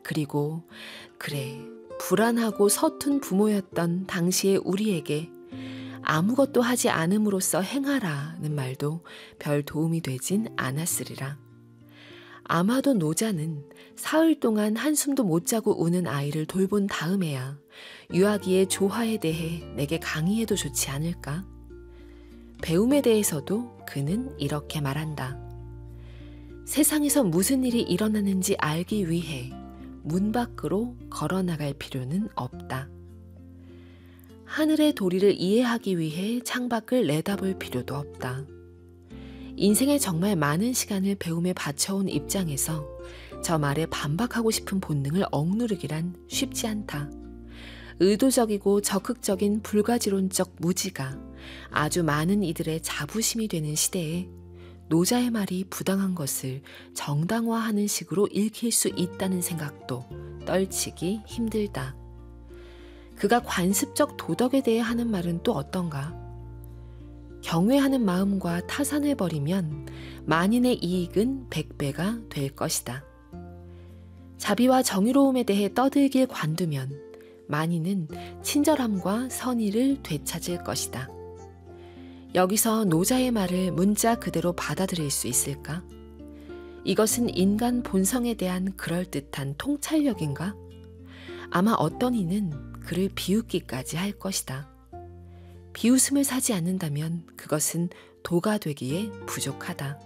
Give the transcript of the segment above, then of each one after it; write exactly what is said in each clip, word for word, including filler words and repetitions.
그리고 그래, 불안하고 서툰 부모였던 당시의 우리에게 아무것도 하지 않음으로써 행하라는 말도 별 도움이 되진 않았으리라. 아마도 노자는 사흘 동안 한숨도 못 자고 우는 아이를 돌본 다음에야 유아기의 조화에 대해 내게 강의해도 좋지 않을까? 배움에 대해서도 그는 이렇게 말한다. 세상에서 무슨 일이 일어나는지 알기 위해 문 밖으로 걸어나갈 필요는 없다. 하늘의 도리를 이해하기 위해 창밖을 내다볼 필요도 없다. 인생의 정말 많은 시간을 배움에 바쳐온 입장에서 저 말에 반박하고 싶은 본능을 억누르기란 쉽지 않다. 의도적이고 적극적인 불가지론적 무지가 아주 많은 이들의 자부심이 되는 시대에 노자의 말이 부당한 것을 정당화하는 식으로 읽힐 수 있다는 생각도 떨치기 힘들다. 그가 관습적 도덕에 대해 하는 말은 또 어떤가? 경외하는 마음과 타산해버리면 만인의 이익은 백배가 될 것이다. 자비와 정의로움에 대해 떠들길 관두면 만인은 친절함과 선의를 되찾을 것이다. 여기서 노자의 말을 문자 그대로 받아들일 수 있을까? 이것은 인간 본성에 대한 그럴듯한 통찰력인가? 아마 어떤 이는 그를 비웃기까지 할 것이다. 비웃음을 사지 않는다면 그것은 도가 되기에 부족하다.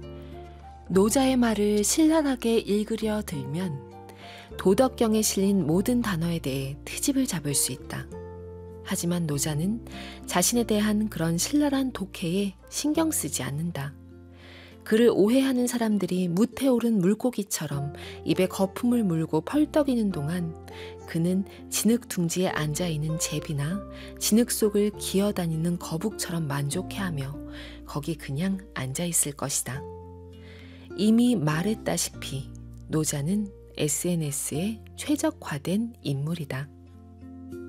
노자의 말을 신랄하게 읽으려 들면 도덕경에 실린 모든 단어에 대해 트집을 잡을 수 있다. 하지만 노자는 자신에 대한 그런 신랄한 독해에 신경 쓰지 않는다. 그를 오해하는 사람들이 무태 오른 물고기처럼 입에 거품을 물고 펄떡이는 동안 그는 진흙 둥지에 앉아있는 제비나 진흙 속을 기어다니는 거북처럼 만족해하며 거기 그냥 앉아있을 것이다. 이미 말했다시피 노자는 에스엔에스에 최적화된 인물이다.